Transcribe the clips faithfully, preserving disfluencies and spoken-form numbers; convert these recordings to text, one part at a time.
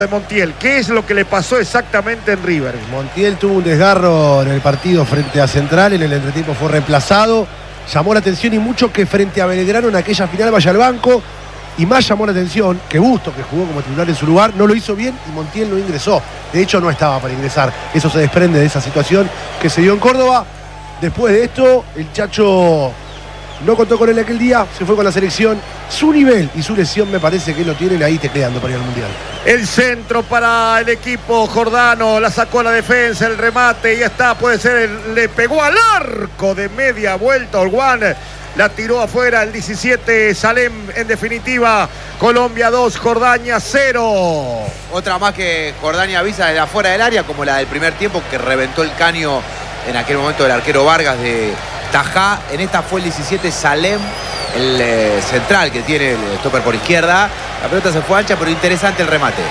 de Montiel. ¿Qué es lo que le pasó exactamente en River? Montiel tuvo un desgarro en el partido frente a Central, en el entretiempo fue reemplazado. Llamó la atención y mucho que frente a Belgrano en aquella final vaya al banco. Y más llamó la atención que Busto, que jugó como titular en su lugar, no lo hizo bien y Montiel no ingresó. De hecho, no estaba para ingresar. Eso se desprende de esa situación que se dio en Córdoba. Después de esto, el Chacho no contó con él aquel día, se fue con la selección. Su nivel y su lesión me parece que lo tienen ahí tecleando para ir al Mundial. El centro para el equipo jordano, la sacó la defensa, el remate, y ya está, puede ser, el, le pegó al arco de media vuelta Olguán, la tiró afuera el diecisiete Salem. En definitiva, Colombia dos, Jordania cero. Otra más que Jordania avisa desde afuera del área, como la del primer tiempo que reventó el caño en aquel momento del arquero Vargas de Tajá. En esta fue el diecisiete Salem, el eh, central que tiene el stopper por izquierda. La pelota se fue ancha, pero interesante el remate.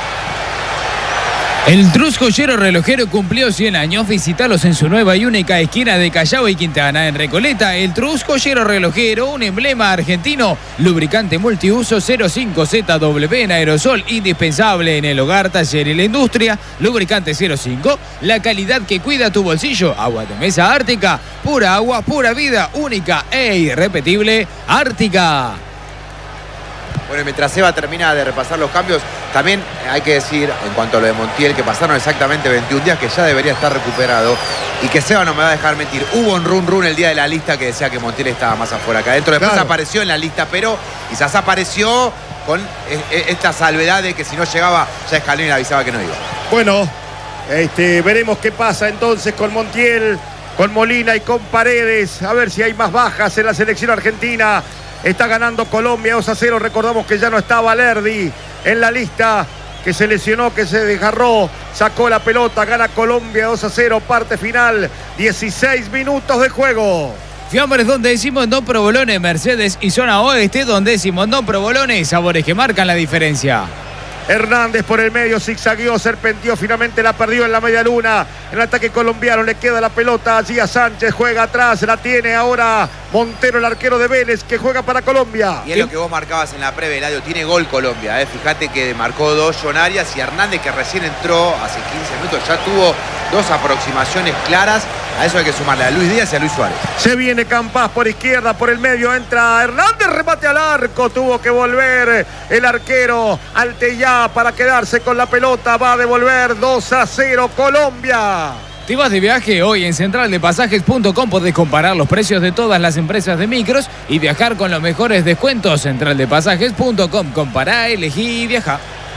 El Trus Joyero Relojero cumplió cien años. Visítalos en su nueva y única esquina de Callao y Quintana. En Recoleta, el Trus Joyero Relojero, un emblema argentino. Lubricante multiuso cero cinco Z W en aerosol, indispensable en el hogar, taller y la industria. Lubricante cero cinco, la calidad que cuida tu bolsillo. Agua de mesa Ártica, pura agua, pura vida, única e irrepetible. Ártica. Bueno, mientras Seba termina de repasar los cambios, también hay que decir, en cuanto a lo de Montiel, que pasaron exactamente veintiún días, que ya debería estar recuperado, y que Seba no me va a dejar mentir. Hubo un run run el día de la lista que decía que Montiel estaba más afuera que adentro. Después claro, apareció en la lista, pero quizás apareció con esta salvedad de que si no llegaba, ya Scaloni le avisaba que no iba. Bueno, este, veremos qué pasa entonces con Montiel, con Molina y con Paredes. A ver si hay más bajas en la selección argentina. Está ganando Colombia dos a cero. Recordamos que ya no está Valerdi en la lista, que se lesionó, que se desgarró. Sacó la pelota, gana Colombia dos a cero. Parte final, dieciséis minutos de juego. Fiambres donde decimos Don Provolone, Mercedes y zona oeste donde decimos Don Provolone, sabores que marcan la diferencia. Hernández por el medio, zigzagueó, serpenteó, finalmente la perdió en la media luna. En el ataque colombiano le queda la pelota allí a Sánchez, juega atrás, la tiene ahora Montero, el arquero de Vélez, que juega para Colombia. Y es lo que vos marcabas en la previa, Eladio, tiene gol Colombia, ¿eh? Fíjate que marcó dos John Arias y Hernández, que recién entró hace quince minutos, ya tuvo dos aproximaciones claras. A eso hay que sumarle a Luis Díaz y a Luis Suárez. Se viene Campas por izquierda, por el medio entra Hernández, remate al arco, tuvo que volver el arquero Alteyá para quedarse con la pelota, va a devolver dos a cero Colombia. ¿Te vas de viaje? Hoy en central de pasajes punto com podés comparar los precios de todas las empresas de micros y viajar con los mejores descuentos. central de pasajes punto com, compará, elegí y viajá.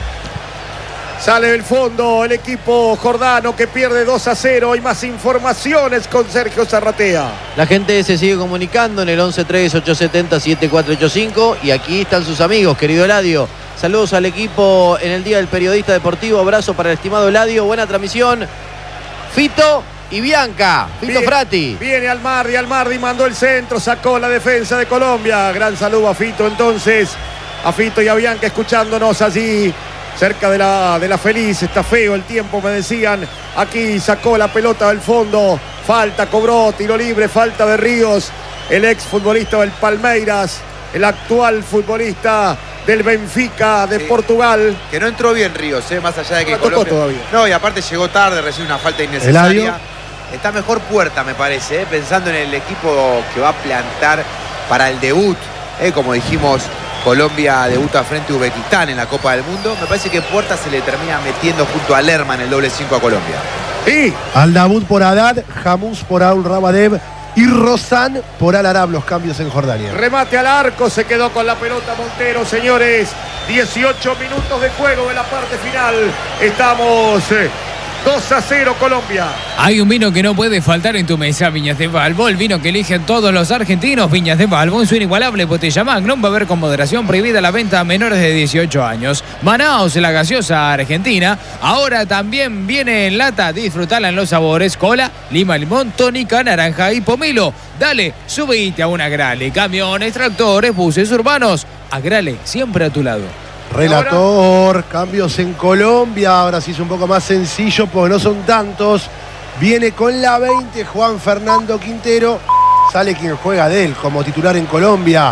Sale del fondo el equipo jordano que pierde dos a cero. Hay más informaciones con Sergio Zarratea. La gente se sigue comunicando en el once tres ocho siete cero siete cuatro ocho cinco y aquí están sus amigos, querido Eladio. Saludos al equipo en el Día del Periodista Deportivo. Abrazo para el estimado Eladio. Buena transmisión. Fito y Bianca. Fito Bien, Frati. Viene Almardi. Almardi mandó el centro. Sacó la defensa de Colombia. Gran saludo a Fito entonces. A Fito y a Bianca escuchándonos allí cerca de la, de la Feliz. Está feo el tiempo, me decían. Aquí sacó la pelota del fondo. Falta, cobró, tiro libre, falta de Ríos. El ex futbolista del Palmeiras. El actual futbolista del Benfica de sí, Portugal. Que no entró bien Ríos, ¿eh? Más allá de que no Colombia... tocó todavía. No, y aparte llegó tarde, recibe una falta innecesaria. Está mejor Puerta, me parece, ¿eh? Pensando en el equipo que va a plantar para el debut. ¿eh? Como dijimos, Colombia debuta frente a Uzbekistán en la Copa del Mundo. Me parece que Puerta se le termina metiendo junto a Lerma en el doble cinco a Colombia. Y Aldabud por Haddad, Jamús por Aul Rabadev y Rozán por Al Arab, los cambios en Jordania. Remate al arco, se quedó con la pelota Montero, señores. dieciocho minutos de juego de la parte final. Estamos eh, dos a cero Colombia. Hay un vino que no puede faltar en tu mesa, Viñas de Valvo, el vino que eligen todos los argentinos. Viñas de Valvo, en su inigualable botella Magnum, beber con moderación, prohibida la venta a menores de dieciocho años. Manaos, la gaseosa argentina, ahora también viene en lata. Disfrutala en los sabores cola, lima, limón, tónica, naranja y pomelo. Dale, subite a una Agrale. Camiones, tractores, buses urbanos. Agrale, siempre a tu lado. Relator, cambios en Colombia. Ahora sí es un poco más sencillo porque no son tantos. Viene con la veinte Juan Fernando Quintero. Sale quien juega de él como titular en Colombia.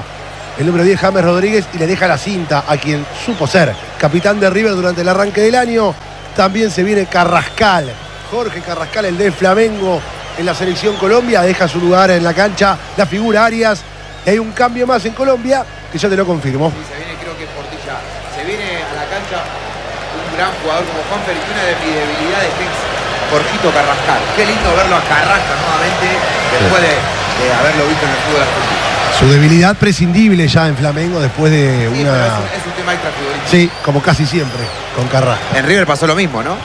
el número diez, James Rodríguez, y le deja la cinta a quien supo ser capitán de River durante el arranque del año. También se viene Carrascal, Jorge Carrascal, el de Flamengo en la selección Colombia, deja su lugar en la cancha la figura Arias. Y hay un cambio más en Colombia que ya te lo confirmo. Sí, se viene, creo que Portilla. Se viene a la cancha un gran jugador como Juanfer, y una de mis debilidades que es Jorgito Carrascal. Qué lindo verlo a Carrascal nuevamente después de, de haberlo visto en el fútbol argentino. Su debilidad prescindible ya en Flamengo después de Sí, una... pero es un, es un tema extrafutbolístico. Sí, como casi siempre con Carrascal. En River pasó lo mismo, ¿no?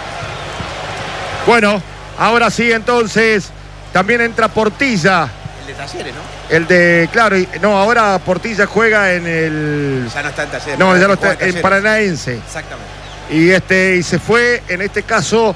Bueno, ahora sí entonces, también entra Portilla. El de Talleres, ¿no? El de, claro, y- no, ahora Portilla juega en el... Ya no está en Talleres. No, pero ya no juega está en Talleres. Paranaense. Exactamente. Y este y se fue, en este caso,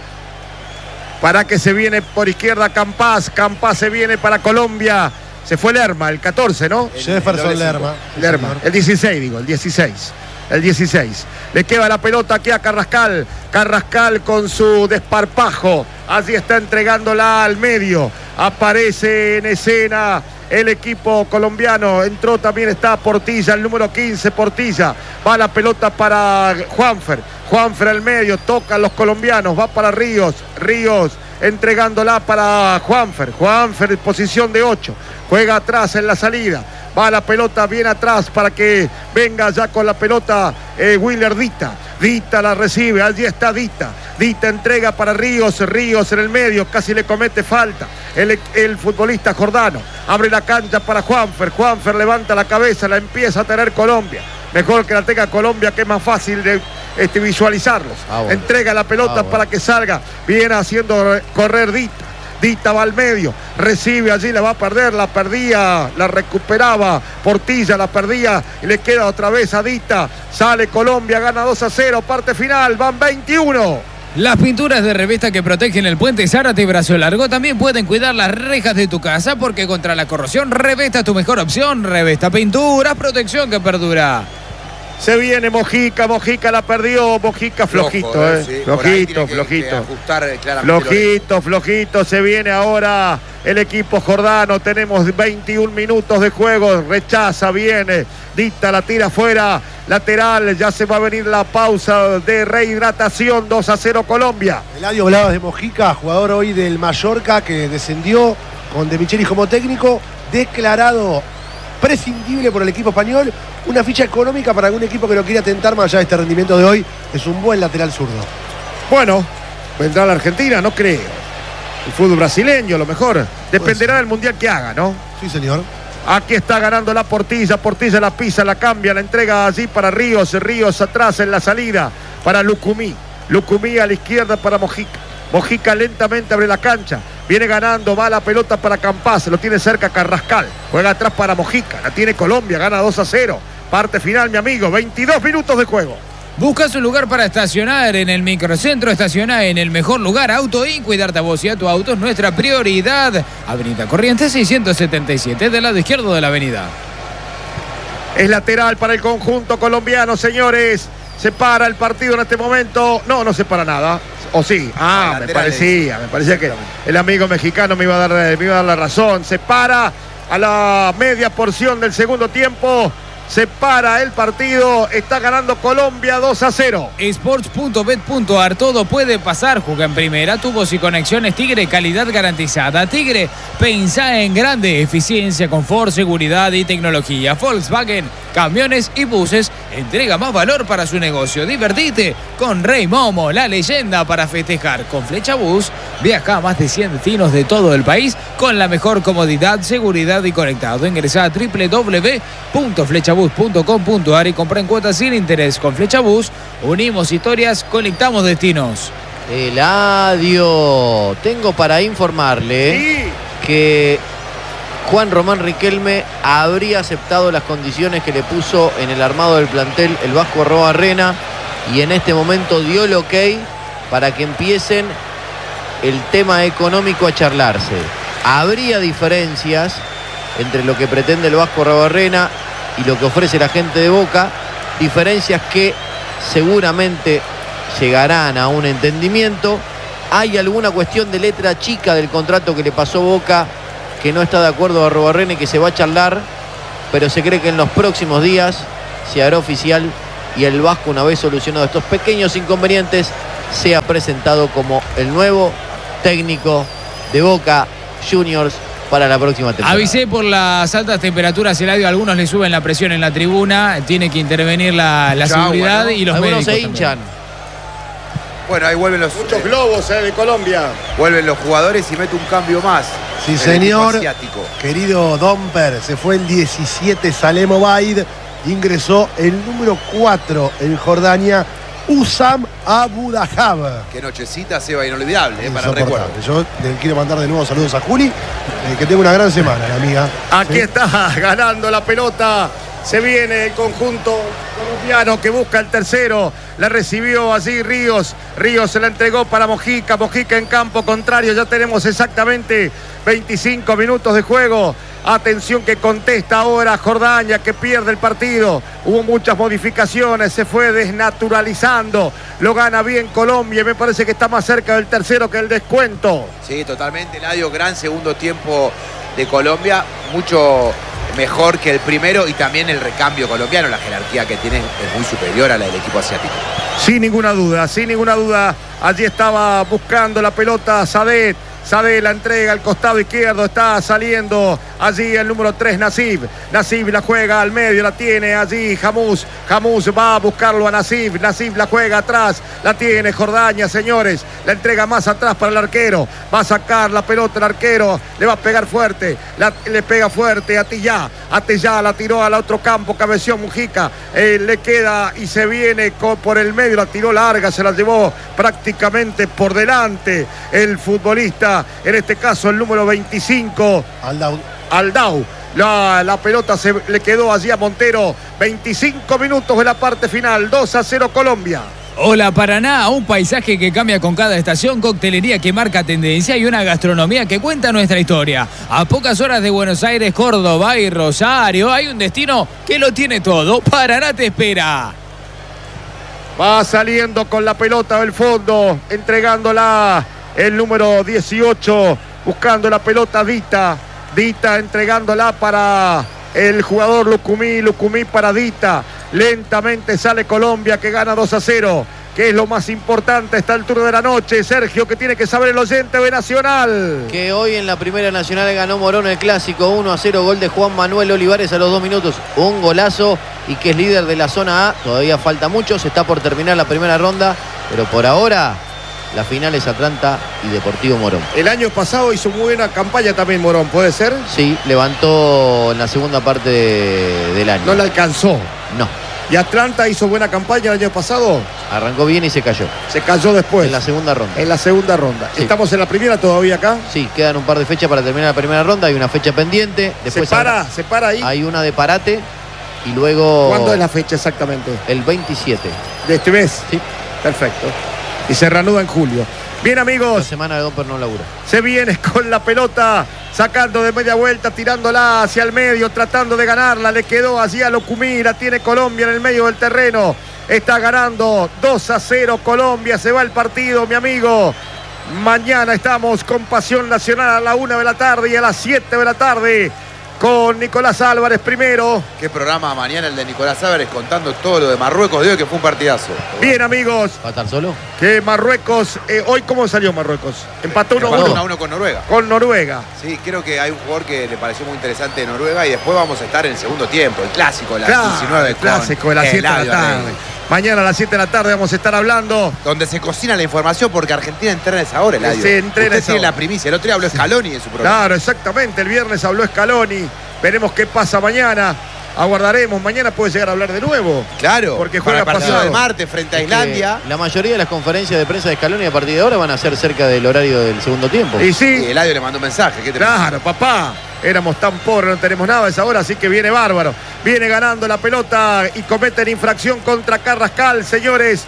para que se viene por izquierda Campás. Campás se viene para Colombia. Se fue Lerma, el catorce, ¿no? El- Jefferson el doble Lerma. Sí, Lerma, señor. el dieciséis, digo, el dieciséis. El dieciséis. Le queda la pelota aquí a Carrascal. Carrascal con su desparpajo. Allí está entregándola al medio. Aparece en escena el equipo colombiano. Entró también, está Portilla, el número quince, Portilla. Va la pelota para Juanfer. Juanfer al medio, tocan los colombianos. Va para Ríos. Ríos entregándola para Juanfer. Juanfer en posición de ocho. Juega atrás en la salida. Va la pelota bien atrás para que venga ya con la pelota eh, Willer Dita. Dita la recibe, allí está Dita. Dita entrega para Ríos, Ríos en el medio, casi le comete falta. El, el futbolista Jordano abre la cancha para Juanfer. Juanfer levanta la cabeza, la empieza a tener Colombia. Mejor que la tenga Colombia, que es más fácil de este, visualizarlos. Ah, bueno. Entrega la pelota Ah, bueno. para que salga. Viene haciendo correr Dita. Dita va al medio, recibe allí, la va a perder, la perdía, la recuperaba Portilla, la perdía y le queda otra vez a Dita. Sale Colombia, gana dos a cero, parte final, van veintiuno. Las pinturas de Revesta que protegen el puente Zárate y Brazo Largo también pueden cuidar las rejas de tu casa, porque contra la corrosión Revesta es tu mejor opción. Revesta Pinturas, protección que perdura. Se viene Mojica, Mojica la perdió, Mojica flojito, Flojo, eh. sí. Por ahí flojito, tiene que- flojito. que ajustar, eh, claramente Flojito, flojito, se viene ahora el equipo Jordano, tenemos veintiún minutos de juego, rechaza, viene, Dita la tira afuera, lateral, ya se va a venir la pausa de rehidratación, dos a cero Colombia. Eladio, hablabas de Mojica, jugador hoy del Mallorca que descendió con De Michelis como técnico, declarado prescindible por el equipo español, una ficha económica para algún equipo que lo quiera tentar más allá de este rendimiento de hoy. Es un buen lateral zurdo. Bueno, vendrá la Argentina, no creo. El fútbol brasileño, lo mejor. Dependerá del mundial que haga, ¿no? Sí, señor. Aquí está ganando la Portilla, Portilla la pisa, la cambia, la entrega allí para Ríos, Ríos atrás en la salida para Lucumí, Lucumí a la izquierda para Mojica, Mojica lentamente abre la cancha, viene ganando, va la pelota para Campás, lo tiene cerca Carrascal, juega atrás para Mojica, la tiene Colombia, gana dos a cero, parte final mi amigo, veintidós minutos de juego. Buscas un lugar para estacionar en el microcentro, estaciona en el mejor lugar, Auto Inc. Cuidarte a vos y a tu auto es nuestra prioridad. Avenida Corrientes seiscientos setenta y siete, del lado izquierdo de la avenida. Es lateral para el conjunto colombiano, señores. Se para el partido en este momento. No, no se para nada. ¿O sí? Ah, me Laterales. parecía. Me parecía que el amigo mexicano me iba a dar, me iba a dar la razón. Se para a la media porción del segundo tiempo. Se para el partido. Está ganando Colombia dos a cero. Sports punto bet punto ar, todo puede pasar. Juega en primera, tubos y conexiones Tigre, calidad garantizada. Tigre, pensá en grande, eficiencia, confort, seguridad y tecnología. Volkswagen, camiones y buses, entrega más valor para su negocio. Divertite con Rey Momo, la leyenda para festejar. Con Flecha Bus, viaja a más de cien destinos de todo el país con la mejor comodidad, seguridad y conectado. Ingresá a doble u doble u doble u punto flechabus punto com punto ar y compra en cuotas sin interés. Con Flecha Bus, unimos historias, conectamos destinos. Eladio, tengo para informarle Sí. que Juan Román Riquelme habría aceptado las condiciones que le puso en el armado del plantel el Vasco Arrobarrena y en este momento dio el ok para que empiecen el tema económico a charlarse. Habría diferencias entre lo que pretende el Vasco Arrobarrena y lo que ofrece la gente de Boca, diferencias que seguramente llegarán a un entendimiento. Hay alguna cuestión de letra chica del contrato que le pasó Boca que no está de acuerdo a Arrobarrena y que se va a charlar pero se cree que en los próximos días se hará oficial y el Vasco, una vez solucionado estos pequeños inconvenientes, sea presentado como el nuevo técnico de Boca Juniors para la próxima temporada. Avisé por las altas temperaturas, Eladio, a algunos le suben la presión en la tribuna, tiene que intervenir la, la Mucha seguridad agua, ¿no? y los Algunos médicos se hinchan. también. Bueno, ahí vuelven los, Muchos eh, globos eh, de Colombia. vuelven los jugadores y mete un cambio más. Sí, en el equipo señor. asiático. Querido Domper, se fue el diecisiete Salem Obaid, ingresó el número cuatro en Jordania, Usam Abu Dahab. Qué nochecita, Seba, inolvidable, eh, para el recuerdo. Insoportable. Yo le quiero mandar de nuevo saludos a Juli, eh, que tenga una gran semana, la amiga. Aquí ¿Sí? está ganando la pelota. Se viene el conjunto colombiano que busca el tercero. La recibió allí Ríos. Ríos se la entregó para Mojica. Mojica en campo contrario. Ya tenemos exactamente veinticinco minutos de juego. Atención que contesta ahora Jordania, que pierde el partido. Hubo muchas modificaciones, se fue desnaturalizando. Lo gana bien Colombia. Me parece que está más cerca del tercero que el descuento. Sí, totalmente, Eladio. Gran segundo tiempo de Colombia. Mucho mejor que el primero y también el recambio colombiano. La jerarquía que tiene es muy superior a la del equipo asiático. Sin ninguna duda, sin ninguna duda. Allí estaba buscando la pelota Sadet. Sadet la entrega al costado izquierdo. Está saliendo allí el número tres, Nasib. Nasib la juega al medio, la tiene allí Jamús. Jamús va a buscarlo a Nasib. Nasib la juega atrás, la tiene Jordania, señores. La entrega más atrás para el arquero. Va a sacar la pelota el arquero. Le va a pegar fuerte. La, le pega fuerte a Tillá. A Tillá la tiró al otro campo. Cabeció Mujica. Eh, le queda y se viene con, por el medio. La tiró larga. Se la llevó prácticamente por delante el futbolista. En este caso el número veinticinco. Aldau. Aldau. La, la pelota se le quedó allí a Montero. veinticinco minutos de la parte final. dos a cero Colombia. Hola Paraná, un paisaje que cambia con cada estación, coctelería que marca tendencia y una gastronomía que cuenta nuestra historia. A pocas horas de Buenos Aires, Córdoba y Rosario hay un destino que lo tiene todo. Paraná te espera. Va saliendo con la pelota del fondo, entregándola el número dieciocho, buscando la pelota Dita. Dita entregándola para el jugador Lucumí, Lucumí para Dita. Lentamente sale Colombia, que gana dos a cero. Que es lo más importante a esta altura de la noche. Sergio, que tiene que saber el oyente de Nacional. Que hoy en la Primera Nacional ganó Morón el clásico uno a cero, gol de Juan Manuel Olivares a los dos minutos. Un golazo y que es líder de la zona A. Todavía falta mucho, se está por terminar la primera ronda, pero por ahora la final es Atlanta y Deportivo Morón. El año pasado hizo muy buena campaña también Morón, ¿puede ser? Sí, levantó en la segunda parte de- del año. No la alcanzó. No, Y Atlanta hizo buena campaña el año pasado. arrancó bien y se cayó. Se cayó después. En la segunda ronda. En la segunda ronda. Sí. Estamos en la primera todavía acá. Sí, quedan un par de fechas para terminar la primera ronda. Hay una fecha pendiente. Después se para, habrá- se para ahí. hay una de parate y luego ¿Cuándo es la fecha exactamente? el veintisiete. De este mes. Sí, Perfecto. Y se reanuda en julio. Bien, la amigos, semana de Domper no labura. se viene con la pelota, sacando de media vuelta, tirándola hacia el medio, tratando de ganarla. Le quedó allí a Locumí, la tiene Colombia en el medio del terreno. Está ganando dos a cero Colombia, se va el partido, mi amigo. Mañana estamos con Pasión Nacional a la una de la tarde y a las siete de la tarde con Nicolás Álvarez primero. Qué programa mañana el de Nicolás Álvarez contando todo lo de Marruecos de hoy, que fue un partidazo. Bien, amigos, ¿Va a estar solo? que Marruecos, eh, hoy ¿cómo salió Marruecos? Empató uno a Empató uno uno a uno con Noruega. con Noruega. Sí, creo que hay un jugador que le pareció muy interesante de Noruega y después vamos a estar en el segundo tiempo, el clásico de las Claro, diecinueve el con clásico de las siete de la Eladio tarde. Rey. Mañana a las siete de la tarde vamos a estar hablando. Donde se cocina la información porque Argentina entrena a esa hora, Eladio. Se entrena a Usted esa tiene hora. la primicia. El otro día habló Scaloni en su programa. Claro, exactamente. El viernes habló Scaloni. Veremos qué pasa mañana. Aguardaremos. Mañana puede llegar a hablar de nuevo. Claro, Porque para juega el partido pasado. del martes frente a Es que Islandia. la mayoría de las conferencias de prensa de Scaloni a partir de ahora van a ser cerca del horario del segundo tiempo. Y Y sí, Eladio le mandó un mensaje. ¿Qué te claro, papá. Éramos tan pobres, no tenemos nada a esa hora, así que viene bárbaro. Viene ganando la pelota y cometen infracción contra Carrascal, señores.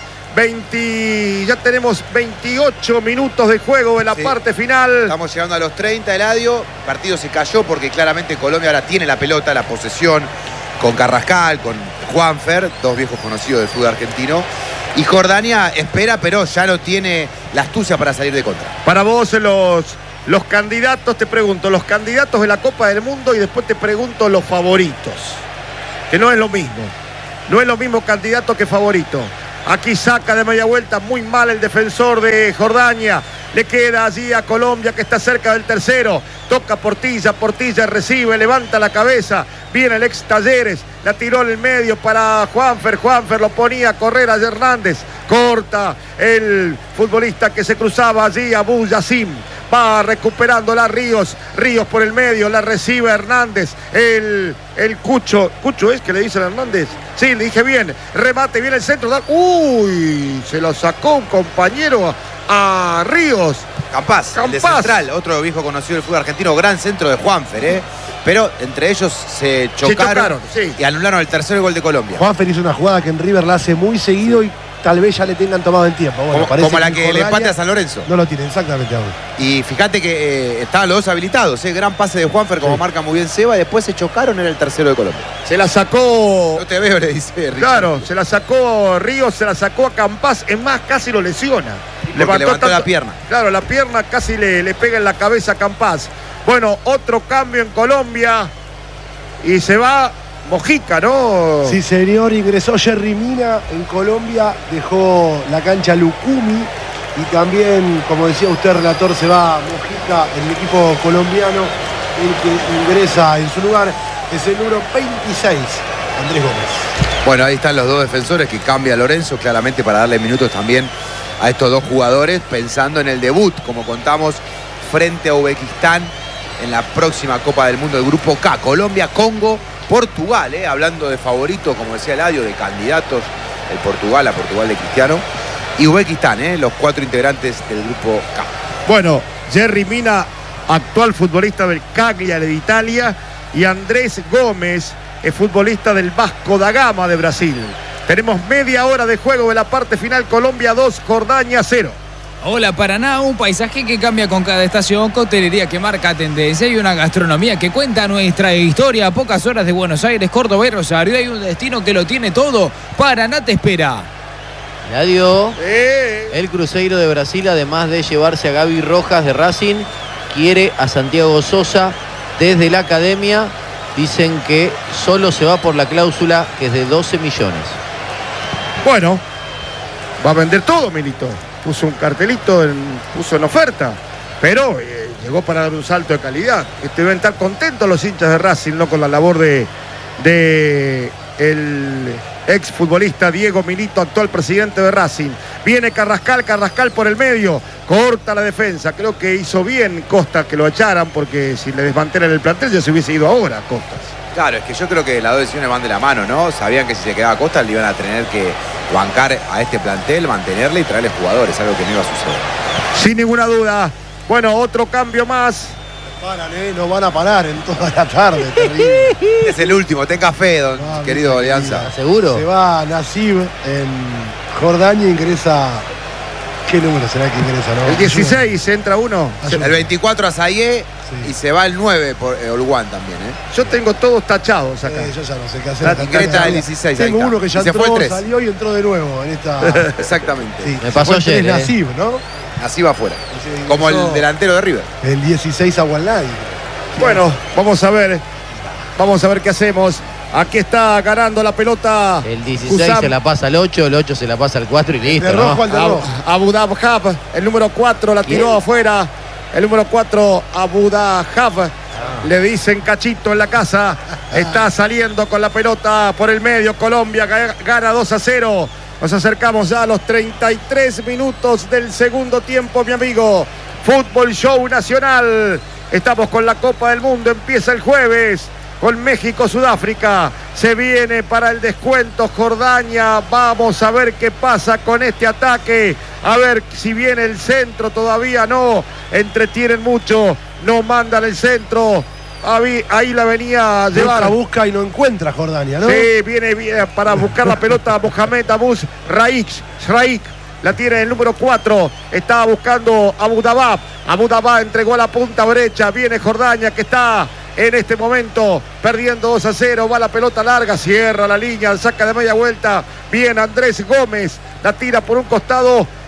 veinte, ya tenemos veintiocho minutos de juego en la Sí. parte final. Estamos llegando a los treinta, Eladio. El partido se cayó porque claramente Colombia ahora tiene la pelota, la posesión con Carrascal, con Juanfer, dos viejos conocidos del fútbol argentino. Y Jordania espera, pero ya no tiene la astucia para salir de contra. Para vos, los los candidatos, te pregunto, los candidatos de la Copa del Mundo y después te pregunto los favoritos. Que no es lo mismo. No es lo mismo candidato que favorito. Aquí saca de media vuelta muy mal el defensor de Jordania. Le queda allí a Colombia que está cerca del tercero. Toca Portilla, Portilla recibe, levanta la cabeza. Viene el ex Talleres, la tiró en el medio para Juanfer. Juanfer lo ponía a correr a Hernández. Corta el futbolista que se cruzaba allí, Abu Yassim. Va recuperándola Ríos. Ríos por el medio, la recibe Hernández. El, el Cucho. ¿Cucho es que le dicen a Hernández? Sí, le dije bien. Remate, viene el centro. Uy, se lo sacó un compañero a Ríos. Campás, el de Central, otro viejo conocido del fútbol argentino, gran centro de Juanfer, ¿eh? Pero entre ellos se chocaron, se chocaron sí. y anularon el tercer gol de Colombia. Juanfer hizo una jugada que en River la hace muy seguido y tal vez ya le tengan tomado el tiempo. Bueno, como, como la que, que le empate a San Lorenzo. No lo tiene exactamente aún. Y fíjate que eh, estaban los dos habilitados, ¿eh? Gran pase de Juanfer, como sí. marca muy bien Seba, y después se chocaron, era el tercero de Colombia. Se la sacó... No te veo, le dice Richard. Claro, se la sacó Ríos, se la sacó a Campás, es más, casi lo lesiona. Levantó, levantó tanto, la pierna. Claro, la pierna casi le, le pega en la cabeza a Campás. Bueno, otro cambio en Colombia y se va Mojica, ¿no? Sí, señor, ingresó Jerry Mina en Colombia, dejó la cancha Lucumi y también, como decía usted, relator, se va Mojica en el equipo colombiano. El que ingresa en su lugar es el número veintiséis, Andrés Gómez. Bueno, ahí están los dos defensores que cambia Lorenzo, claramente para darle minutos también a estos dos jugadores, pensando en el debut, como contamos, frente a Uzbekistán en la próxima Copa del Mundo del Grupo K. Colombia, Congo, Portugal, eh, hablando de favoritos, como decía Eladio, de candidatos, el Portugal, a Portugal de Cristiano, y Uzbekistán, eh, los cuatro integrantes del Grupo K. Bueno, Jerry Mina, actual futbolista del Cagliari de Italia, y Andrés Gómez, es futbolista del Vasco da Gama de Brasil. Tenemos media hora de juego de la parte final. Colombia dos, Jordania cero. Hola Paraná, un paisaje que cambia con cada estación, coctelería que marca tendencia y una gastronomía que cuenta nuestra historia. A pocas horas de Buenos Aires, Córdoba y Rosario hay un destino que lo tiene todo. Paraná te espera. Radio, eh. el Cruzeiro de Brasil, además de llevarse a Gaby Rojas de Racing, quiere a Santiago Sosa desde la academia. Dicen que solo se va por la cláusula, que es de doce millones. Bueno, va a vender todo, Milito. Puso un cartelito, en, puso en oferta, pero eh, llegó para dar un salto de calidad. Este, deben estar contentos los hinchas de Racing, ¿no? Con la labor de, de el ex futbolista Diego Milito, actual presidente de Racing. Viene Carrascal, Carrascal por el medio, corta la defensa. Creo que hizo bien Costa que lo echaran, porque si le desmantelan el plantel ya se hubiese ido ahora Costas. Claro, es que yo creo que las dos decisiones van de la mano, ¿no? Sabían que si se quedaba Costa le iban a tener que bancar a este plantel, mantenerle y traerle jugadores, algo que no iba a suceder. Sin ninguna duda. Bueno, otro cambio más. Paran, ¿eh? No van a parar en toda la tarde, terrible. Es el último, tenga fe, don no, querido Alianza. ¿Seguro? Se va Nasib en Jordania, ingresa... ¿Qué número será que ingresa? No? El dieciséis, entra uno. El veinticuatro a Sayé sí. Y se va el nueve por eh, Olguán también, ¿eh? Yo tengo todos tachados acá. Eh, yo ya no sé qué hacer. La increta del dieciséis. Tengo uno que ya y entró, salió y entró de nuevo en esta... Exactamente. Sí, me pasó ayer, eh. Nasib, ¿no? Nasib afuera. Sí, como el delantero de River. El dieciséis a Walnay. Bueno, vamos a ver. Vamos a ver qué hacemos. Aquí está ganando la pelota. El dieciséis Husam. Se la pasa al ocho, el ocho se la pasa al cuatro y listo, de ¿no? rojo al de rojo. Abu Dahab, el número cuatro, la tiró ¿Quién? afuera. El número cuatro, Abu Dahab. Ah. Le dicen Cachito en la casa. Está saliendo con la pelota por el medio. Colombia gana dos a cero. Nos acercamos ya a los treinta y tres minutos del segundo tiempo, mi amigo. Fútbol Show Nacional. Estamos con la Copa del Mundo. Empieza el jueves con México-Sudáfrica. Se viene para el descuento Jordania. Vamos a ver qué pasa con este ataque. A ver si viene el centro. Todavía no. Entretienen mucho. No mandan el centro. Ahí, ahí la venía a llevar. La busca y no encuentra Jordania, ¿no? Sí, viene, viene para buscar la pelota Mohamed Abus Raik. Raik. La tiene el número cuatro. Estaba buscando a Abu Dahab. Abu Dahab entregó a la punta derecha. Viene Jordania que está en este momento perdiendo dos a cero. Va la pelota larga. Cierra la línea. Saca de media vuelta. Bien Andrés Gómez. La tira por un costado.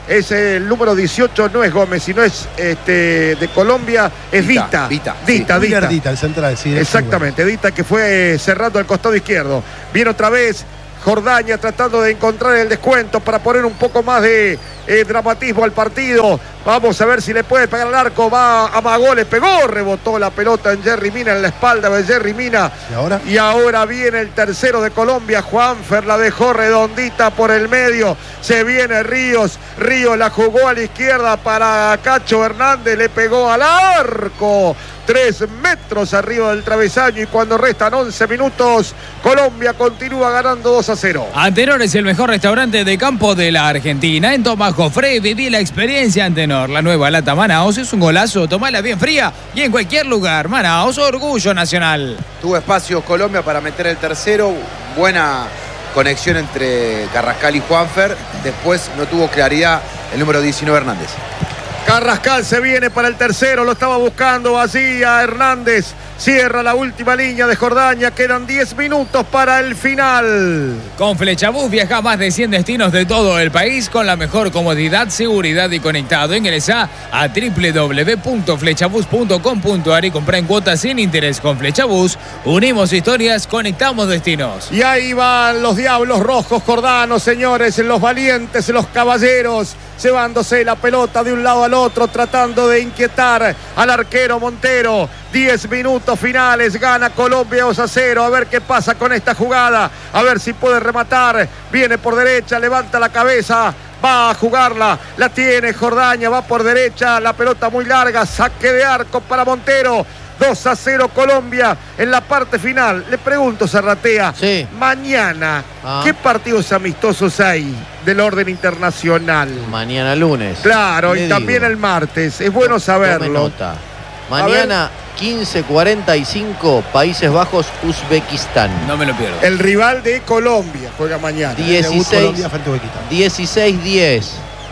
es el número dieciocho, no es Gómez, sino es este, de Colombia, es Dita. Dita, Dita, Dita, William Dita. Dita, el central, sí. Exactamente, Dita, que fue cerrando el costado izquierdo. Viene otra vez Jordaña tratando de encontrar el descuento para poner un poco más de eh, dramatismo al partido. Vamos a ver si le puede pegar al arco. Va, amagó, le pegó, rebotó la pelota en Jerry Mina, en la espalda de Jerry Mina. ¿Y ahora? Y ahora viene el tercero de Colombia. Juanfer la dejó redondita por el medio. Se viene Ríos. Ríos la jugó a la izquierda para Cacho Hernández. Le pegó al arco. Tres metros arriba del travesaño. Y cuando restan once minutos, Colombia continúa ganando dos a cero. Antenor es el mejor restaurante de campo de la Argentina. En Tomás Jofré viví la experiencia Antenor. La nueva lata Manaos es un golazo. Tomala bien fría y en cualquier lugar. Manaos, orgullo nacional. Tuvo espacio Colombia para meter el tercero. Buena conexión entre Carrascal y Juanfer. Después no tuvo claridad el número diecinueve, Hernández. Carrascal se viene para el tercero, lo estaba buscando así a Hernández. Cierra la última línea de Jordaña, quedan diez minutos para el final. Con Flechabús viaja a más de cien destinos de todo el país con la mejor comodidad, seguridad y conectado. Ingresa a doble u doble u doble u punto flechabús punto com punto a r y compra en cuotas sin interés. Con Flechabús unimos historias, conectamos destinos. Y ahí van los diablos rojos jordanos, señores, los valientes, los caballeros, llevándose la pelota de un lado al otro, tratando de inquietar al arquero Montero. diez minutos finales, gana Colombia dos a cero. A ver qué pasa con esta jugada, a ver si puede rematar. Viene por derecha, levanta la cabeza, va a jugarla, la tiene Jordaña, va por derecha, la pelota muy larga, saque de arco para Montero. dos a cero Colombia en la parte final. Le pregunto, Zarratea, Sí. mañana, Ah. ¿qué partidos amistosos hay del orden internacional? Mañana lunes. Claro, Le y también digo. el martes, es bueno Tome saberlo. nota. Mañana, quince cuarenta y cinco, Países Bajos, Uzbekistán. No me lo pierdo. El rival de Colombia juega mañana. dieciséis. Debut Colombia frente a Uzbekistán. dieciséis diez,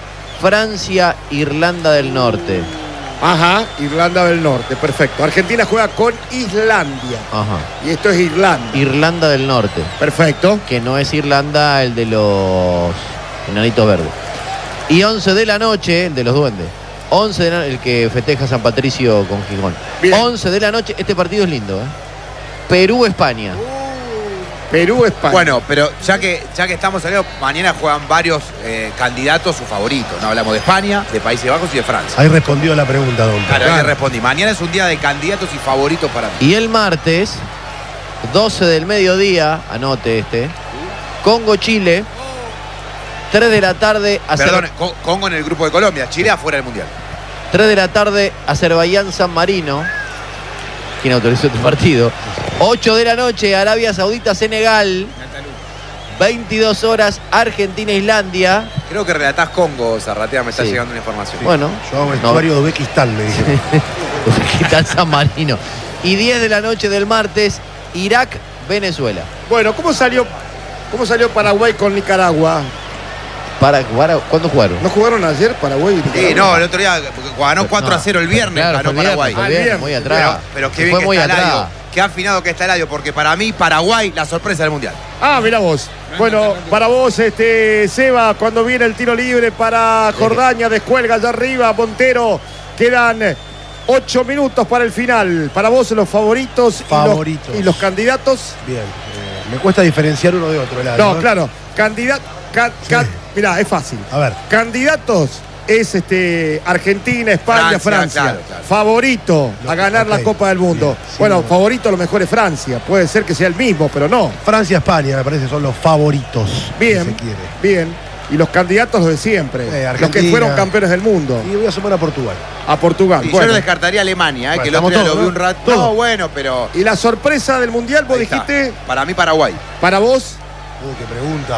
Francia, Irlanda del Norte. Ajá, Irlanda del Norte, perfecto. Argentina juega con Islandia. Ajá. Y esto es Irlanda. Irlanda del Norte, Perfecto. que no es Irlanda el de los enanitos verdes. Y once de la noche, el de los duendes. once de la, el que festeja San Patricio con Gijón. Bien. once de la noche, este partido es lindo, ¿eh? Perú-España. Perú, España. Bueno, pero ya que, ya que estamos saliendo, mañana juegan varios eh, candidatos, sus favoritos. No hablamos de España, de Países Bajos y de Francia. Ahí respondió la pregunta, don. Claro, ahí Claro. le respondí. Mañana es un día de candidatos y favoritos para mí. Y el martes, doce del mediodía, anote este, Congo-Chile, tres de la tarde, Azer- Perdón, Co- Congo en el grupo de Colombia, Chile afuera del Mundial. tres de la tarde, Azerbaiyán-San Marino. ¿Quién autorizó este partido? ocho de la noche, Arabia Saudita-Senegal. veintidós horas, Argentina-Islandia. Creo que relatás Congo, Zarratea, me está Sí. llegando una información. Bueno, Yo hago no, vestuario de Uzbekistán, me dijeron. Uzbekistán, San Marino. Y diez de la noche del martes, Irak-Venezuela. Bueno, ¿cómo salió, cómo salió Paraguay con Nicaragua? Para, para, ¿Cuándo jugaron? ¿No jugaron ayer Paraguay y Nicaragua? Sí, no, el otro día ganó cuatro a cero el viernes, Claro, ganó fue el viernes, Paraguay. fue el Ah, el viernes, muy viernes. atrás. Pero, pero qué Se bien fue que muy está atrás. Eladio. Qué afinado que está Eladio, porque para mí Paraguay la sorpresa del Mundial. Ah, mira vos. Bueno, para vos, este, Seba, cuando viene el tiro libre para Jordaña, descuelga allá arriba, Montero, quedan ocho minutos para el final. Para vos, los favoritos, y los- Favoritos. Y, los, candidatos. Bien. eh, me cuesta diferenciar uno de otro. Eladio, No, claro, candidato. Sí. Mirá, es fácil. A ver. Candidatos es este Argentina, España, Francia, Francia. claro, claro. Favorito a ganar ok. la Copa del Mundo. Bien, sí, bueno, no. favorito a lo mejor es Francia. Puede ser que sea el mismo, pero no. Francia-España, me parece, son los favoritos. si Bien, se quiere. bien. Y los candidatos los de siempre. Eh, los que Argentina. fueron campeones del mundo. Y voy a sumar a Portugal. A Portugal. Y yo bueno. no descartaría a Alemania, eh, Bueno, que el otro día estamos lo vi todos, un rato. ¿no? No, Todos. bueno, pero. Y la sorpresa del Mundial, vos ahí está. dijiste, Para mí, Paraguay. para vos. Uy, qué pregunta.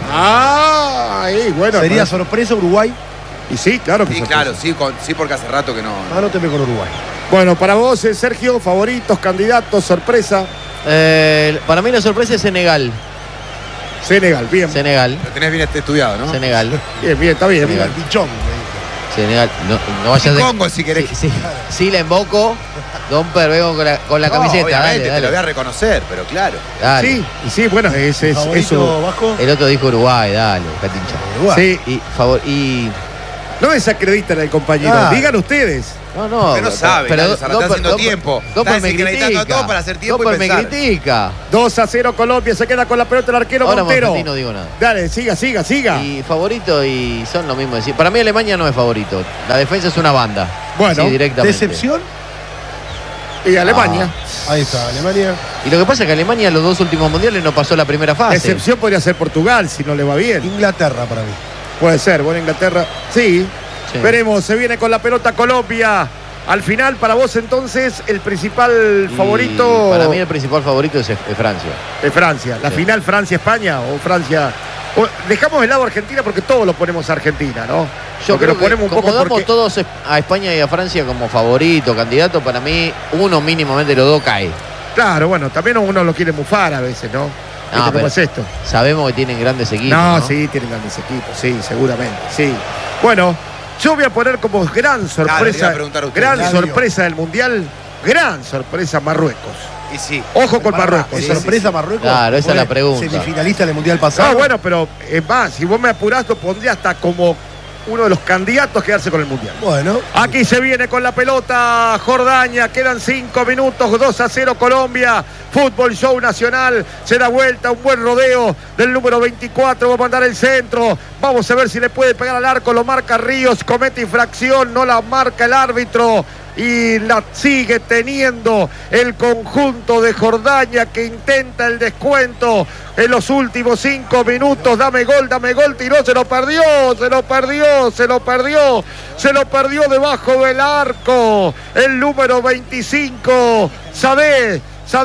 Ah, y bueno. ¿Sería no- sorpresa Uruguay? Y sí, claro que Sí, sorpresa. claro, sí, con- sí, porque hace rato que no. Anóteme con Uruguay. Bueno, para vos, eh, Sergio, favoritos, candidatos, sorpresa. Eh, para mí la sorpresa es Senegal. Senegal, bien. Senegal. Lo tenés bien estudiado, ¿no? Senegal. Bien, bien, está bien. Senegal, pichón, me dijo. Senegal. No, no vayas Y de... Congo, si querés. Sí, sí, sí, la invoco. Don Per, vengo con la, con la No, camiseta. obviamente, Dale, te lo voy a dale. reconocer, pero claro. Dale. Sí, y sí, bueno, ese es ¿Favorito eso. bajo? El otro dijo Uruguay, dale, Catincha. Uruguay. Sí, Y, favor, y No desacreditan al compañero, Ah. digan ustedes. No, no. Que no sabe, pero Gonzalo, está Doppel- haciendo Doppel- tiempo. Doppel Está me desacreditando a critica. todos para hacer tiempo y Doppel me pensar. critica. dos a cero Colombia, se queda con la pelota el arquero Ahora Montero. Monfetti no digo nada. Dale, siga, siga, siga. Y favorito y son lo mismo. Decir. Para mí Alemania no es favorito. La defensa es una banda. Bueno, Sí, directamente. ¿Decepción? Y Alemania. Ahí está, Alemania. Y lo que pasa es que Alemania en los dos últimos mundiales no pasó la primera fase. Excepción podría ser Portugal, si no le va bien. Inglaterra para mí. Puede ser, bueno, Inglaterra. Sí. Sí. Veremos, se viene con la pelota Colombia. Al final, para vos entonces, el principal Y favorito Para mí el principal favorito es, es Francia. de Francia. La Sí. final Francia-España o Francia. o- dejamos de lado Argentina porque todos lo ponemos a Argentina, ¿no? Yo Porque creo lo ponemos que un como poco damos porque. todos a España y a Francia como favorito, candidato, para mí uno mínimamente los dos cae. Claro, bueno, también uno lo quiere mufar a veces, ¿no? ¿Viste cómo pero es esto? Sabemos que tienen grandes equipos. No, ¿no? sí, tienen grandes equipos, sí, seguramente, sí. Bueno, yo voy a poner como gran le iba sorpresa, a preguntar a usted. gran Claro. sorpresa del Mundial, gran sorpresa Marruecos. Y sí. Ojo con Marruecos. ¿Es Sí, sorpresa sí. Marruecos? Claro, esa Fue es la pregunta. Semifinalista del Mundial pasado. No, bueno, pero es más, si vos me apurás, lo pondría hasta como uno de los candidatos a quedarse con el Mundial. Bueno. Aquí se viene con la pelota Jordania, quedan cinco minutos, dos a cero Colombia, fútbol show nacional, se da vuelta, un buen rodeo del número veinticuatro, va a mandar el centro, vamos a ver si le puede pegar al arco, lo marca Ríos, comete infracción, no la marca el árbitro y la sigue teniendo el conjunto de Jordania que intenta el descuento en los últimos cinco minutos. Dame gol, dame gol, tiró, se lo perdió, se lo perdió, se lo perdió, se lo perdió debajo del arco. El número veinticinco, Sadé,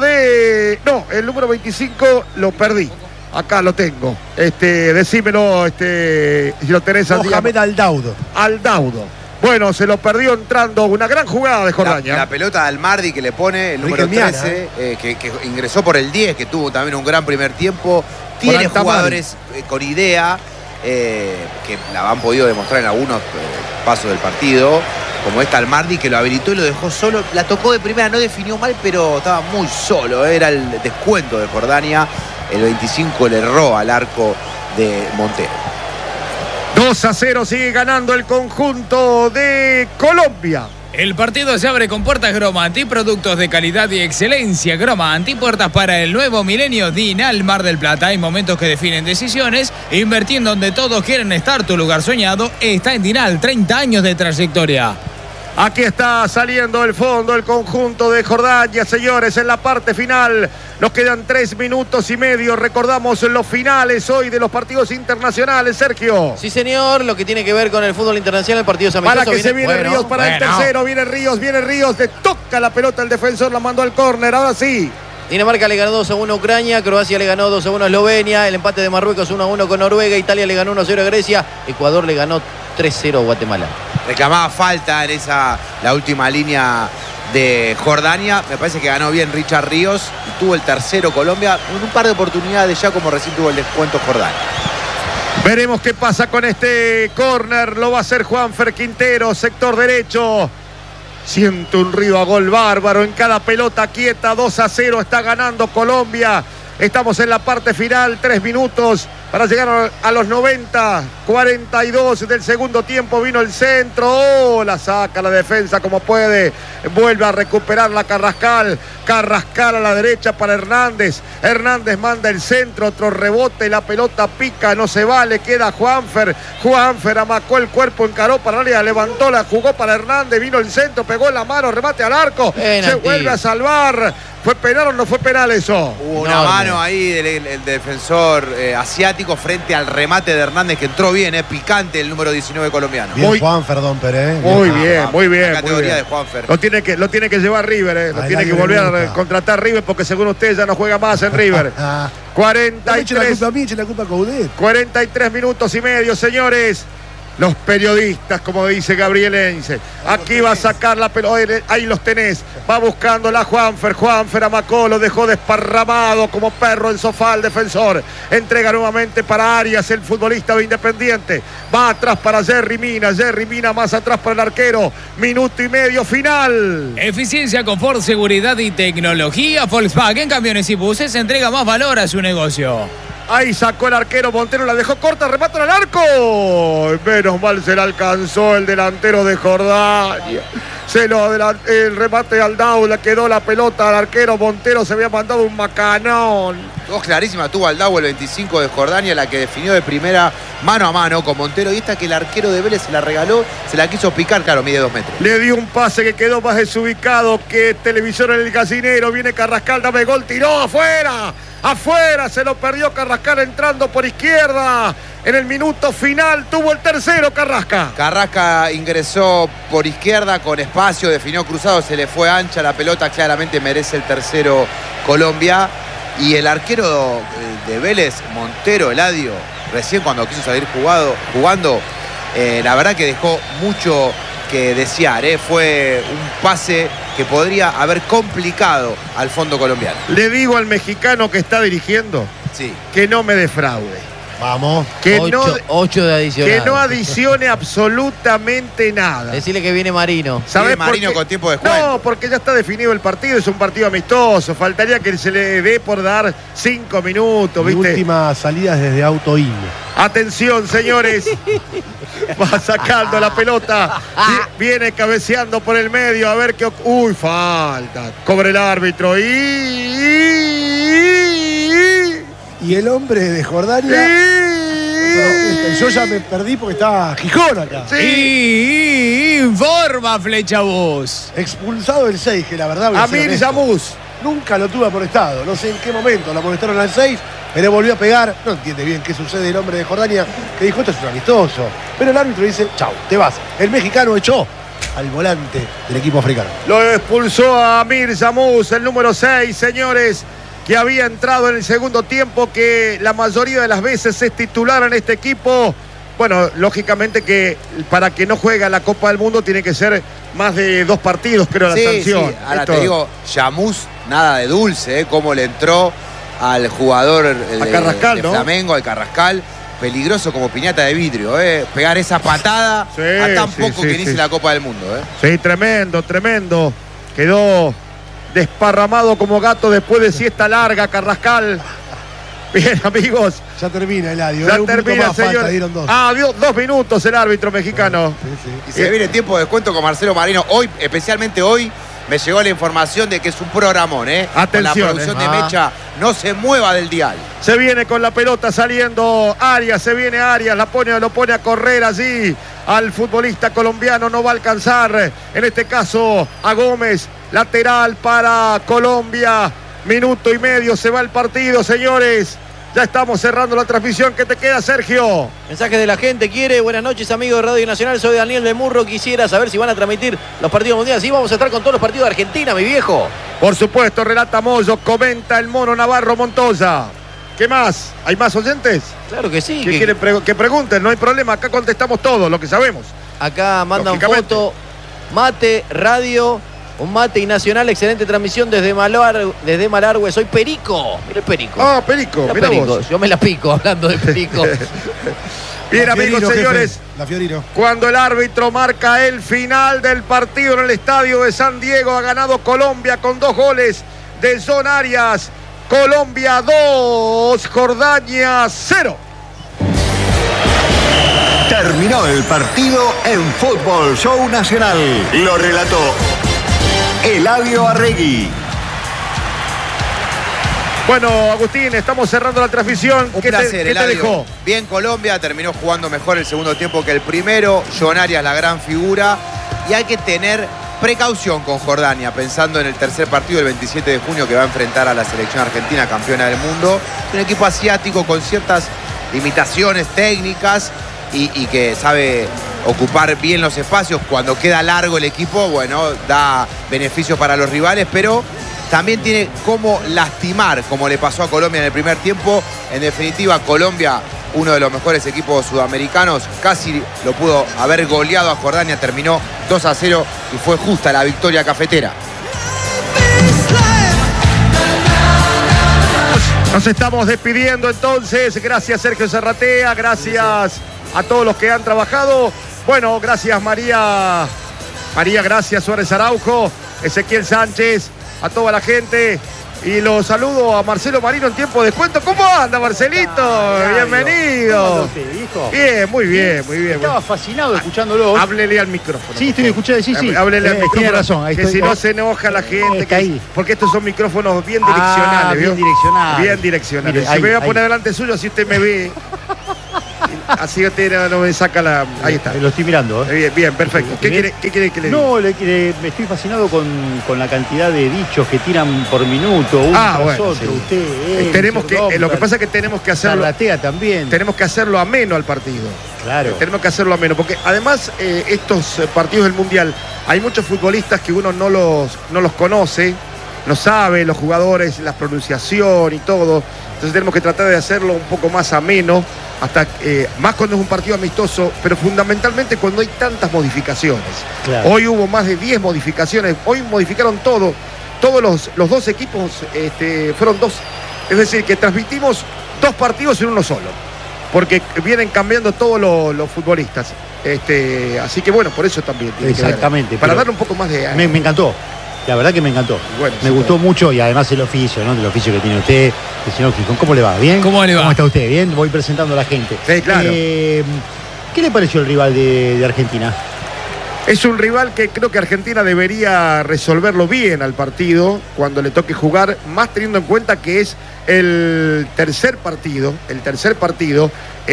Sadé, no, el número veinticinco lo perdí. Acá lo tengo. Este, decímelo, este, si lo tenés al día. Mohamed Aldaudo. Aldaudo. Bueno, se lo perdió entrando una gran jugada de La, Jordania. la pelota al Mardi que le pone el Enrique número Miana, trece, eh, que, que ingresó por el diez, que tuvo también un gran primer tiempo. Tiene Altamari. jugadores eh, con idea, eh, que la han podido demostrar en algunos eh, pasos del partido, como esta al Mardi, que lo habilitó y lo dejó solo. La tocó de primera, no definió mal, pero estaba muy solo. eh, Era el descuento de Jordania. El veinticinco le erró al arco de Montero. dos a cero sigue ganando el conjunto de Colombia. El partido se abre con puertas Gromanti, productos de calidad y excelencia. Gromanti, puertas para el nuevo milenio. Dinal Mar del Plata. Hay momentos que definen decisiones. Invertir en donde todos quieren estar. Tu lugar soñado está en Dinal. treinta años de trayectoria. Aquí está saliendo el fondo el conjunto de Jordania, señores, en la parte final. Nos quedan tres minutos y medio. Recordamos los finales hoy de los partidos internacionales, Sergio. Sí, señor, lo que tiene que ver con el fútbol internacional, el partido Para amistoso. que se viene bueno, Ríos para el bueno. tercero. Viene Ríos, viene Ríos. Le toca la pelota al defensor, la mandó al córner. Ahora sí. Dinamarca le ganó dos a uno a Ucrania, Croacia le ganó dos a uno a Eslovenia, el empate de Marruecos uno a uno con Noruega, Italia le ganó uno a cero a Grecia, Ecuador le ganó tres a cero a Guatemala. Reclamaba falta en esa la última línea de Jordania. Me parece que ganó bien Richard Ríos y tuvo el tercero Colombia en un par de oportunidades ya, como recién tuvo el descuento Jordania. Veremos qué pasa con este córner. Lo va a hacer Juanfer Quintero, sector derecho. Siente un río a gol bárbaro en cada pelota quieta. dos a cero está ganando Colombia. Estamos en la parte final, tres minutos para llegar a los noventa, cuarenta y dos del segundo tiempo. Vino el centro, oh, la saca la defensa como puede. Vuelve a recuperar la Carrascal. Carrascal a la derecha para Hernández. Hernández manda el centro, otro rebote, la pelota pica, no se vale, queda Juanfer. Juanfer amacó el cuerpo, encaró para el área, levantó, la jugó para Hernández, vino el centro, pegó en la mano, remate al arco. Penalti. Se vuelve a salvar. ¿Fue penal o no fue penal eso? Hubo una Enorme. mano ahí del el- el defensor eh, asiático frente al remate de Hernández, que entró bien, eh, picante el número diecinueve colombiano. Bien Muy- Juan Ferdón Pérez. Muy Ah, bien, ah, muy bien. la muy categoría bien. de Juanfer. Lo tiene que, lo tiene que llevar River, eh. Lo Al tiene que aire volver a nunca. contratar River porque según usted ya no juega más en River. Ah, cuarenta no y me eche la tres, culpa a mí, eche la culpa a Coudet. cuarenta y tres minutos y medio, señores. Los periodistas, como dice Gabriel Ence. Aquí va a sacar la pelota. Ahí los tenés. Va buscando la Juanfer. Juanfer amacó, lo dejó desparramado como perro en sofá al defensor. Entrega nuevamente para Arias, el futbolista de Independiente. Va atrás para Jerry Mina. Jerry Mina más atrás para el arquero. Minuto y medio final. Eficiencia, confort, seguridad y tecnología. Volkswagen Camiones y Buses entrega más valor a su negocio. Ahí sacó el arquero Montero, la dejó corta, remata al arco. Menos mal se la alcanzó el delantero de Jordania. Se lo adelantó, el remate al Dau, le quedó la pelota al arquero Montero, se había mandado un macanón. Dos clarísimas tuvo al Dau el veinticinco de Jordania, la que definió de primera mano a mano con Montero. Y esta que el arquero de Vélez se la regaló, se la quiso picar, claro, mide dos metros. Le dio un pase que quedó más desubicado que televisor en el gallinero. Viene Carrascal, dame gol, tiró afuera. Afuera, se lo perdió Carrascal entrando por izquierda. En el minuto final tuvo el tercero Carrasca. Carrasca ingresó por izquierda con espacio, definió cruzado, se le fue ancha la pelota, claramente merece el tercero Colombia. Y el arquero de Vélez, Montero, Eladio, recién cuando quiso salir jugado, jugando, eh, la verdad que dejó mucho que desear, ¿eh? Fue un pase que podría haber complicado al fondo colombiano. Le digo al mexicano que está dirigiendo, sí, que no me defraude. Vamos. Que, ocho, no, ocho de adicional. que no adicione absolutamente nada. Decirle que viene Marino. ¿Sabés Viene Marino por qué? con tiempo de descuento. No, porque ya está definido el partido, es un partido amistoso. Faltaría que se le dé por dar cinco minutos, Mi ¿viste? última salida es desde Autoin. Atención, señores. Va sacando la pelota. Viene cabeceando por el medio. A ver qué... Uy, falta. Cobra el árbitro. Y... Y el hombre de Jordania. Pero, yo ya me perdí porque estaba Gijón acá. Y informa Flecha Voz. Expulsado el seis, que la verdad. voy a ser Amir honesto, Yamuz. Nunca lo tuve amonestado. No sé en qué momento lo amonestaron al seis, pero volvió a pegar. No entiende bien qué sucede el hombre de Jordania, que dijo esto es un amistoso. Pero el árbitro dice, chau, te vas. El mexicano echó al volante del equipo africano. Lo expulsó a Amir Yamuz, el número seis, señores, que había entrado en el segundo tiempo, que la mayoría de las veces es titular en este equipo. Bueno, lógicamente que para que no juegue a la Copa del Mundo tiene que ser más de dos partidos, creo, sí, la sanción. Sí. Ahora Esto... te digo, Yamuz, nada de dulce, ¿eh? Cómo le entró al jugador de, a Carrascal, de ¿no? Flamengo, al Carrascal. Peligroso como piñata de vidrio, ¿eh? Pegar esa patada sí, a tan sí, poco sí, que inicie sí. la Copa del Mundo, ¿eh? Sí, tremendo, tremendo. Quedó desparramado como gato después de siesta larga, Carrascal. Bien, amigos. Ya termina el adiós. Ya termina, señor. Falta, dieron dos. Ah, dio dos minutos el árbitro mexicano. Sí, sí. Y se viene tiempo de descuento con Marcelo Marino. Hoy, especialmente hoy, me llegó la información de que es un programón, ¿eh? Atención, con la producción eh. de Ah. Mecha, no se mueva del dial. Se viene con la pelota saliendo Arias, se viene Arias, la pone, lo pone a correr allí al futbolista colombiano, no va a alcanzar, en este caso a Gómez, lateral para Colombia, minuto y medio, se va el partido, señores. Ya estamos cerrando la transmisión. ¿Qué te queda, Sergio? Mensaje de la gente, quiere. Buenas noches, amigos de Radio Nacional. Soy Daniel de Murro. Quisiera saber si van a transmitir los partidos mundiales. Sí, vamos a estar con todos los partidos de Argentina, mi viejo. Por supuesto, relata Moyo, comenta el mono Navarro Montoya. ¿Qué más? ¿Hay más oyentes? Claro que sí. ¿Qué que- quieren pre- que pregunten? No hay problema. Acá contestamos todo lo que sabemos. Acá mandan Lógicamente. foto. Mate, radio. Un mate y nacional. Excelente transmisión desde Malargüe. Desde Malargüe. Soy Perico. Mire Perico. Ah, Perico, Mira mira Perico. vos. Yo me la pico hablando de Perico. Bien, La amigos, Fiorino, señores. jefe. La Fiorino. Cuando el árbitro marca el final del partido en el estadio de San Diego, ha ganado Colombia con dos goles de John Arias. Colombia dos, Jordania cero. Terminó el partido en Fútbol Show Nacional. Lo relató Eladio Arregui. Bueno, Agustín, estamos cerrando la transmisión. Un ¿Qué placer, te, qué te Eladio. dejó? Bien Colombia, terminó jugando mejor el segundo tiempo que el primero. John Arias, la gran figura. Y hay que tener precaución con Jordania, pensando en el tercer partido, el veintisiete de junio, que va a enfrentar a la selección argentina, campeona del mundo. Un equipo asiático con ciertas limitaciones técnicas y, y que sabe ocupar bien los espacios. Cuando queda largo el equipo, bueno, da beneficios para los rivales, pero también tiene cómo lastimar, como le pasó a Colombia en el primer tiempo. En definitiva, Colombia, uno de los mejores equipos sudamericanos, casi lo pudo haber goleado a Jordania, terminó dos a cero y fue justa la victoria cafetera. Nos estamos despidiendo entonces. Gracias, Sergio Serratea. Gracias a todos los que han trabajado. Bueno, gracias, María. María, gracias, Suárez Araujo, Ezequiel Sánchez, a toda la gente. Y lo saludo a Marcelo Marino en tiempo de descuento. ¿Cómo anda, Marcelito? Ah, Bienvenido. ¿Cómo anda usted, hijo? Bien, muy bien, muy bien. Estaba fascinado escuchándolo. Háblele al micrófono. Sí, estoy escuchando, sí, sí. Háblele al Eh, micrófono. tiene razón, ahí que estoy. si no se enoja la gente. Está que- ahí. Porque estos son micrófonos bien Ah, direccionales, ¿vio? bien direccionales. Bien direccionales. Mire, si ahí, me voy a ahí. poner delante suyo, así usted me ve. Así usted no, no me saca la. Ahí está. Eh, Lo estoy mirando. ¿eh? Bien, bien, perfecto. ¿Qué Bien. quiere, qué quiere que le diga? No, le, le- me estoy fascinado con, con la cantidad de dichos que tiran por minuto, uno Ah, tras bueno, otro. sí. Usted, Eh, él, tenemos que, señor eh, lo que Domtar, pasa es que tenemos que hacerlo. charlatea también. Tenemos que hacerlo ameno al partido. Claro. Tenemos que hacerlo ameno, porque además eh, estos eh, partidos del Mundial, hay muchos futbolistas que uno no los, no los conoce, no sabe los jugadores, la pronunciación y todo. Entonces tenemos que tratar de hacerlo un poco más ameno, hasta eh, más cuando es un partido amistoso, pero fundamentalmente cuando hay tantas modificaciones. Claro. Hoy hubo más de diez modificaciones, hoy modificaron todo, todos los, los dos equipos este, fueron dos, es decir, que transmitimos dos partidos en uno solo, porque vienen cambiando todos los, los futbolistas. Este, así que bueno, por eso también tiene que ver. Exactamente, Para pero darle un poco más de... Me, me encantó. La verdad que me encantó. Bueno, me sí, gustó claro. mucho y además el oficio, ¿no? El oficio que tiene usted, el señor Gijón. ¿Cómo le va? ¿Bien? ¿Cómo le va? ¿Cómo está usted? ¿Bien? Voy presentando a la gente. Sí, claro. Eh, ¿Qué le pareció el rival de, de Argentina? Es un rival que creo que Argentina debería resolverlo bien al partido cuando le toque jugar, más teniendo en cuenta que es el tercer partido, el tercer partido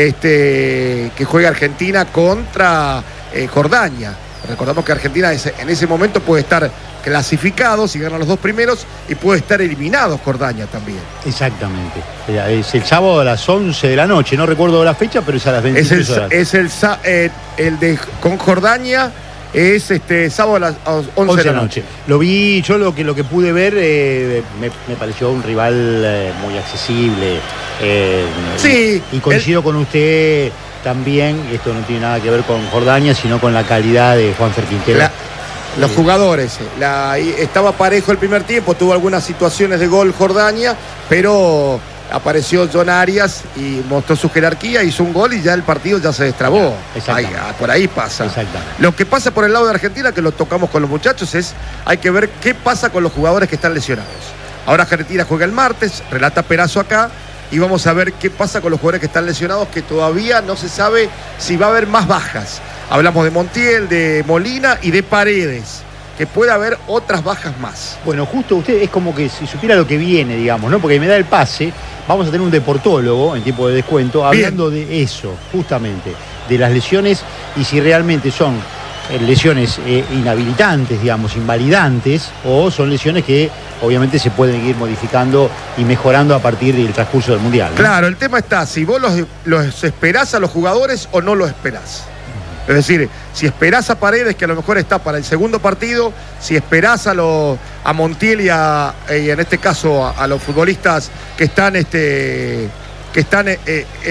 este, que juega Argentina contra eh, Jordania. Recordamos que Argentina es- en ese momento puede estar clasificado si ganan los dos primeros y puede estar eliminado Jordania también. Exactamente. Era- Es el sábado a las once de la noche. No recuerdo la fecha, pero es a las Es veintitrés el, horas. es el, sa- eh, el de con Jordania es este sábado a las a las once de la noche. Lo vi, yo lo que, lo que pude ver eh, me, me pareció un rival eh, muy accesible. eh, Sí, Y, y coincido con usted también, esto no tiene nada que ver con Jordania, sino con la calidad de Juan Quintero. La- los jugadores, la- y estaba parejo el primer tiempo, tuvo algunas situaciones de gol Jordania, pero apareció John Arias y mostró su jerarquía, hizo un gol y ya el partido ya se destrabó. Exactamente. Ahí, ah, por ahí pasa. Exactamente. Lo que pasa por el lado de Argentina, que lo tocamos con los muchachos, es hay que ver qué pasa con los jugadores que están lesionados. Ahora Argentina juega el martes, relata Perazo acá, y vamos a ver qué pasa con los jugadores que están lesionados, que todavía no se sabe si va a haber más bajas. Hablamos de Montiel, de Molina y de Paredes, que puede haber otras bajas más. Bueno, justo usted es como que si supiera lo que viene, digamos, ¿no? Porque me da el pase, vamos a tener un deportólogo en tiempo de descuento hablando de eso, justamente, de las lesiones y si realmente son eh, lesiones eh, inhabilitantes, digamos, invalidantes, o son lesiones que obviamente se pueden ir modificando y mejorando a partir del transcurso del Mundial, ¿no? Claro, el tema está, si vos los, los esperás a los jugadores o no los esperás. Es decir, si esperás a Paredes, que a lo mejor está para el segundo partido, si esperás a, lo, a Montiel y, a, y en este caso a, a los futbolistas que están, este, que están, eh,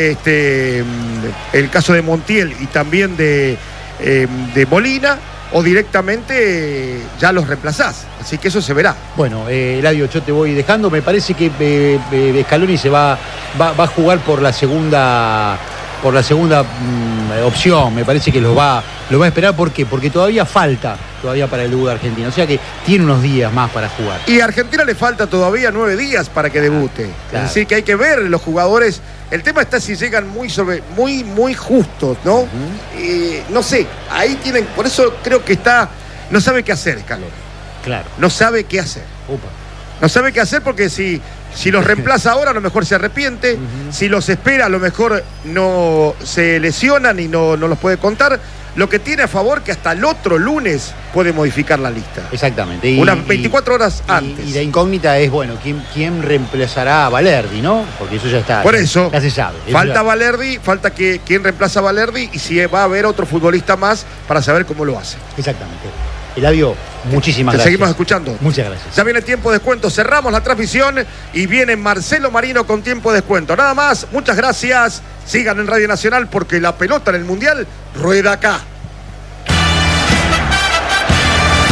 este, el caso de Montiel y también de, eh, de Molina, o directamente eh, ya los reemplazás. Así que eso se verá. Bueno, eh, Eladio, yo te voy dejando. Me parece que eh, eh, Scaloni se va, va, va a jugar por la segunda, por la segunda mm, opción. Me parece que lo va, lo va a esperar. ¿Por qué? Porque todavía falta, todavía para el debut de Argentina. O sea que tiene unos días más para jugar. Y a Argentina le falta todavía nueve días para que debute. Claro. Es decir, que hay que ver los jugadores. El tema está si llegan muy sobre, muy, muy justos, ¿no? Uh-huh. Eh, no sé, ahí tienen, por eso creo que está, no sabe qué hacer, Scaloni. Claro. No sabe qué hacer. Upa. No sabe qué hacer porque si, si los reemplaza ahora, a lo mejor se arrepiente. Uh-huh. Si los espera, a lo mejor no se lesionan y no, no los puede contar. Lo que tiene a favor que hasta el otro lunes puede modificar la lista. Exactamente. Y, Unas veinticuatro horas y- antes. Y la incógnita es, bueno, ¿quién, quién reemplazará a Valerdi, ¿no? Porque eso ya está. Por ya- eso, Ya se sabe. Eso falta ya- Valerdi, falta que quién reemplaza a Valerdi y si va a haber otro futbolista más para saber cómo lo hace. Exactamente. Eladio, muchísimas Te gracias. seguimos escuchando. Muchas gracias. Ya viene tiempo de descuento, cerramos la transmisión y viene Marcelo Marino con tiempo de descuento. Nada más, muchas gracias. Sigan en Radio Nacional porque la pelota en el Mundial rueda acá.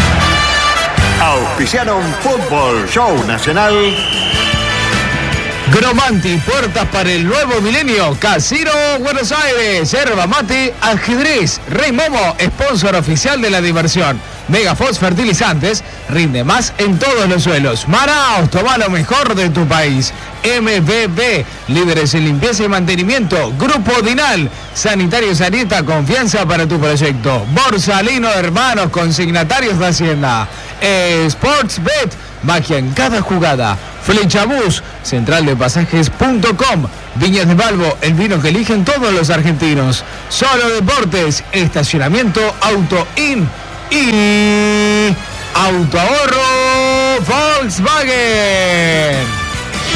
Auspiciaron Fútbol Show Nacional. Gromanti, puertas para el nuevo milenio. Casino Buenos Aires, yerba mate, ajedrez. Rey Momo, sponsor oficial de la diversión. Megafox Fertilizantes, rinde más en todos los suelos. Manaos, toma lo mejor de tu país. M B B, líderes en limpieza y mantenimiento. Grupo Dinal, Sanitarios Arieta, confianza para tu proyecto. Borsalino Hermanos, consignatarios de Hacienda. Sportsbet, magia en cada jugada. Flechabús, central de pasajes punto com. Viñas de Balbo, el vino que eligen todos los argentinos. Solo Deportes, estacionamiento Auto In y Autoahorro Volkswagen.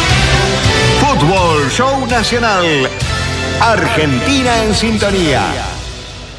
Fútbol Show Nacional. Argentina en sintonía.